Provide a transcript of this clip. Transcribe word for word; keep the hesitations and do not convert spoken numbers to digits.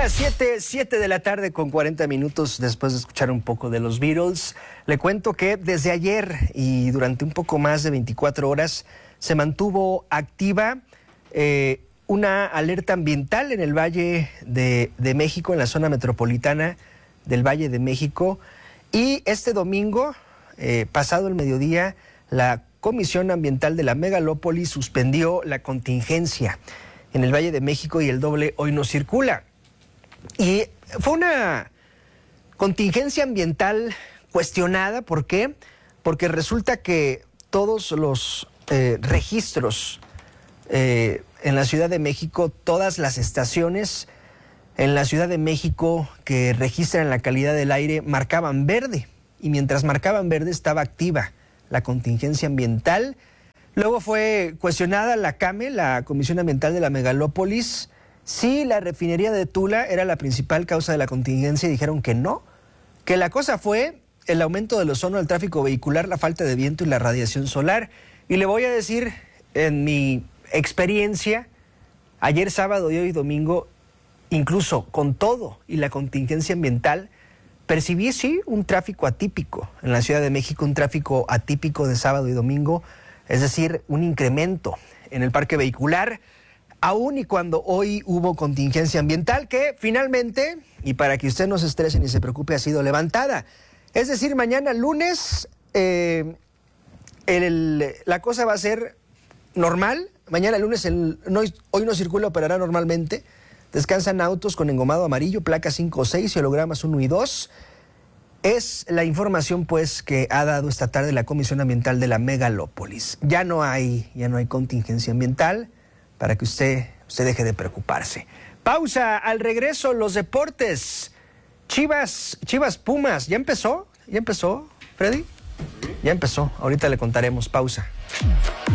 las siete, siete de la tarde con cuarenta minutos después de escuchar un poco de los Beatles. Le cuento que desde ayer y durante un poco más de veinticuatro horas se mantuvo activa eh, una alerta ambiental en el Valle de, de México, en la zona metropolitana del Valle de México. Y este domingo, eh, pasado el mediodía, la Comisión Ambiental de la Megalópolis suspendió la contingencia en el Valle de México y el doble hoy no circula. Y fue una contingencia ambiental cuestionada. ¿Por qué? Porque resulta que todos los eh, registros eh, en la Ciudad de México, todas las estaciones en la Ciudad de México que registran la calidad del aire marcaban verde. Y mientras marcaban verde estaba activa la contingencia ambiental. Luego fue cuestionada la CAME, la Comisión Ambiental de la Megalópolis, si la refinería de Tula era la principal causa de la contingencia, y dijeron que no, que la cosa fue el aumento del ozono, el tráfico vehicular, la falta de viento y la radiación solar. Y le voy a decir, en mi experiencia, ayer sábado y hoy domingo, incluso con todo y la contingencia ambiental, percibí sí un tráfico atípico en la Ciudad de México, un tráfico atípico de sábado y domingo, es decir, un incremento en el parque vehicular, aún y cuando hoy hubo contingencia ambiental que finalmente, y para que usted no se estrese ni se preocupe, ha sido levantada. Es decir, mañana lunes eh, el, el, la cosa va a ser normal. Mañana lunes el, no, hoy no circula, operará normalmente. Descansan autos con engomado amarillo, placas cinco o seis y hologramas uno y dos. Es la información, pues, que ha dado esta tarde la Comisión Ambiental de la Megalópolis. Ya no hay, ya no hay contingencia ambiental, para que usted, usted deje de preocuparse. Pausa, al regreso, los deportes. Chivas, Chivas Pumas, ¿ya empezó? ¿Ya empezó, Freddy? Ya empezó, ahorita le contaremos. Pausa.